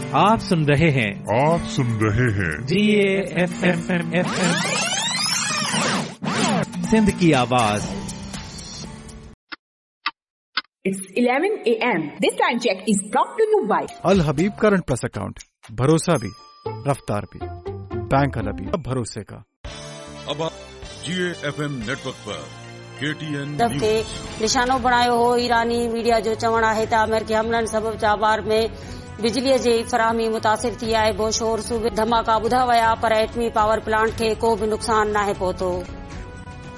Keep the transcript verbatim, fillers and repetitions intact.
आप सुन रहे हैं आप सुन रहे हैं जी F M F M Sindh की आवाज। It's eleven a m This time check is brought to you by Al Habib current plus account, भरोसा भी रफ्तार भी, बैंक अल हबीब भरोसे का। अब जी एफ एम नेटवर्क पर के टी एन खे निशानो बणायो हो। ईरानी मीडिया जो चवण आहे त अमेरिकी हमलनि सबब चाबार में बिजलीअ जी फराहमी मुतासिर थी आहे। बोशोर सूबे धमाका ॿुधा विया पर एटमी पावर प्लांट खे को बि नुक़सान नाहे पहुतो।